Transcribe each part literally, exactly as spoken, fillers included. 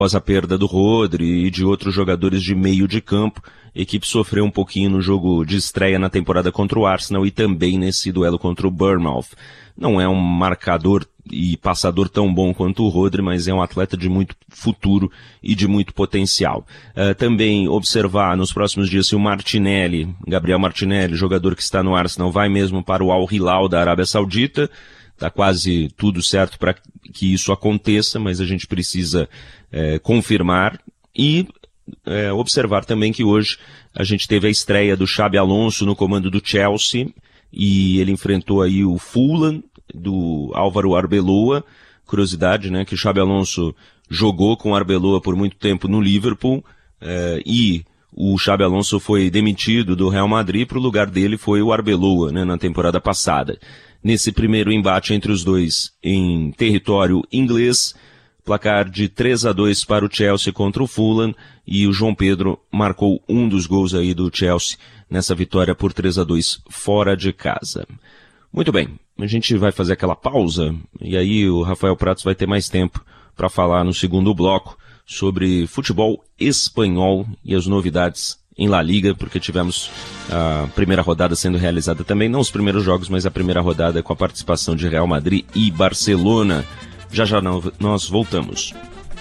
após a perda do Rodri e de outros jogadores de meio de campo. A equipe sofreu um pouquinho no jogo de estreia na temporada contra o Arsenal e também nesse duelo contra o Bournemouth. Não é um marcador e passador tão bom quanto o Rodri, mas é um atleta de muito futuro e de muito potencial. Uh, também observar nos próximos dias se o Martinelli, Gabriel Martinelli, jogador que está no Arsenal, vai mesmo para o Al Hilal da Arábia Saudita. Está quase tudo certo para que isso aconteça, mas a gente precisa é, confirmar e é, observar também que hoje a gente teve a estreia do Xabi Alonso no comando do Chelsea e ele enfrentou aí o Fulham do Álvaro Arbeloa. Curiosidade, né, que o Xabi Alonso jogou com o Arbeloa por muito tempo no Liverpool é, e o Xabi Alonso foi demitido do Real Madrid, para o lugar dele foi o Arbeloa, né, na temporada passada. Nesse primeiro embate entre os dois em território inglês, placar de três a dois para o Chelsea contra o Fulham, e o João Pedro marcou um dos gols aí do Chelsea nessa vitória por três a dois fora de casa. Muito bem, a gente vai fazer aquela pausa e aí o Rafael Pratos vai ter mais tempo para falar no segundo bloco sobre futebol espanhol e as novidades em La Liga, porque tivemos a primeira rodada sendo realizada também, não os primeiros jogos, mas a primeira rodada com a participação de Real Madrid e Barcelona. Já já nós voltamos.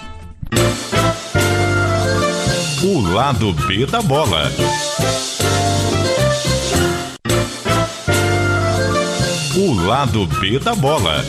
O lado B da bola. O lado B da bola.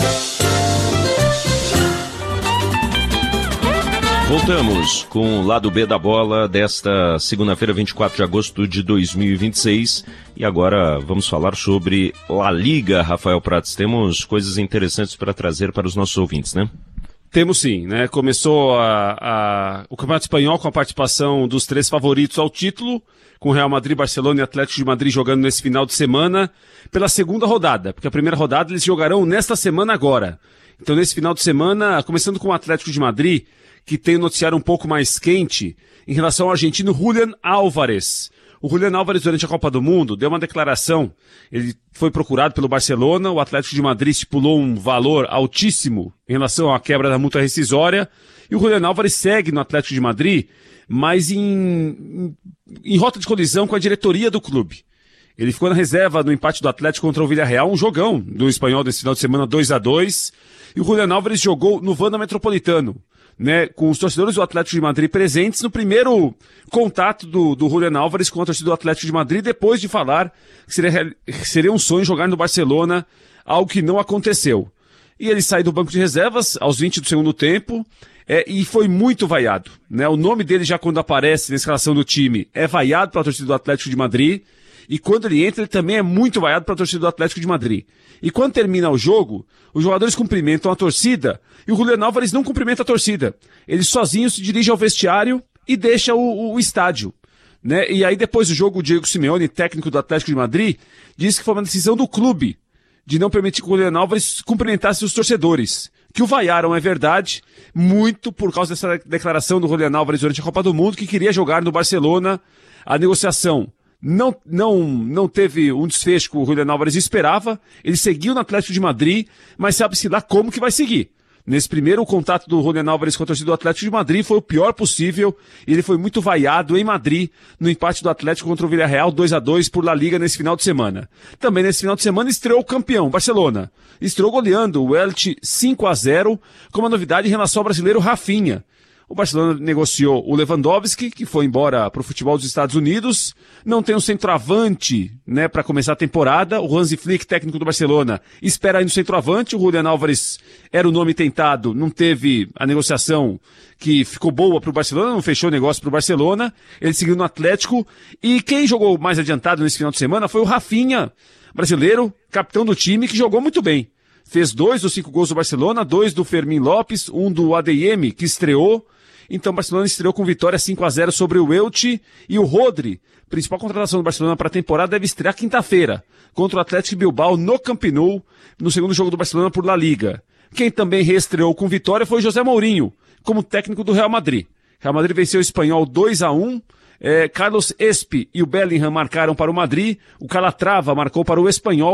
Voltamos com o lado B da bola desta segunda-feira, vinte e quatro de agosto de dois mil e vinte e seis. E agora vamos falar sobre La Liga, Rafael Pratos. Temos coisas interessantes para trazer para os nossos ouvintes, né? Temos sim, né? Começou a, a, o Campeonato Espanhol com a participação dos três favoritos ao título, com Real Madrid, Barcelona e Atlético de Madrid jogando nesse final de semana pela segunda rodada, porque a primeira rodada eles jogarão nesta semana agora. Então nesse final de semana, começando com o Atlético de Madrid, que tem um noticiário um pouco mais quente em relação ao argentino Julián Álvares. O Julián Álvares, durante a Copa do Mundo, deu uma declaração. Ele foi procurado pelo Barcelona, o Atlético de Madrid estipulou um valor altíssimo em relação à quebra da multa rescisória, e o Julián Álvares segue no Atlético de Madrid, mas em, em, em rota de colisão com a diretoria do clube. Ele ficou na reserva no empate do Atlético contra o Villarreal, um jogão do espanhol desse final de semana, dois a dois, e o Julián Álvares jogou no Wanda Metropolitano, né, com os torcedores do Atlético de Madrid presentes no primeiro contato do, do Julián Álvares com a torcida do Atlético de Madrid, depois de falar que seria, que seria um sonho jogar no Barcelona, algo que não aconteceu. E ele sai do banco de reservas aos vinte do segundo tempo, é, e foi muito vaiado, né? O nome dele, já quando aparece na escalação do time, é vaiado pela torcida do Atlético de Madrid, e quando ele entra, ele também é muito vaiado pela torcida do Atlético de Madrid. E quando termina o jogo, os jogadores cumprimentam a torcida e o Julián Álvares não cumprimenta a torcida. Ele sozinho se dirige ao vestiário e deixa o, o, o estádio, né? E aí depois do jogo, o Diego Simeone, técnico do Atlético de Madrid, disse que foi uma decisão do clube de não permitir que o Julián Álvares cumprimentasse os torcedores. Que o vaiaram, é verdade, muito por causa dessa declaração do Julián Álvares durante a Copa do Mundo, que queria jogar no Barcelona. A negociação Não, não, não teve um desfecho que o Julián Álvares esperava. Ele seguiu no Atlético de Madrid, mas sabe-se lá como que vai seguir. Nesse primeiro, o contato do Julián Álvares com a torcida do Atlético de Madrid foi o pior possível, e ele foi muito vaiado em Madrid, no empate do Atlético contra o Villarreal, dois a dois por La Liga nesse final de semana. Também nesse final de semana estreou o campeão, Barcelona. Estreou goleando o Elche cinco a zero, com uma novidade em relação ao brasileiro Rafinha. O Barcelona negociou o Lewandowski, que foi embora para o futebol dos Estados Unidos. Não tem um centroavante, né, para começar a temporada. O Hansi Flick, técnico do Barcelona, espera aí no centroavante. O Julián Álvares era o nome tentado, não teve a negociação que ficou boa para o Barcelona, não fechou o negócio para o Barcelona. Ele seguiu no Atlético. E quem jogou mais adiantado nesse final de semana foi o Rafinha, brasileiro, capitão do time, que jogou muito bem. Fez dois dos cinco gols do Barcelona, dois do Fermín López, um do A D M, que estreou. Então o Barcelona estreou com vitória cinco a zero sobre o Elche, e o Rodri, principal contratação do Barcelona para a temporada, deve estrear quinta-feira contra o Atlético Bilbao no Camp Nou, no segundo jogo do Barcelona por La Liga. Quem também reestreou com vitória foi José Mourinho, como técnico do Real Madrid. Real Madrid venceu o Espanhol dois a um, é, Carlos Espi e o Bellingham marcaram para o Madrid, o Calatrava marcou para o Espanhol,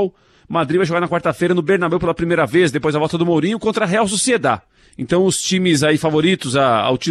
Madrid vai jogar na quarta-feira no Bernabéu pela primeira vez, depois da volta do Mourinho, contra a Real Sociedad. Então os times aí favoritos a, ao título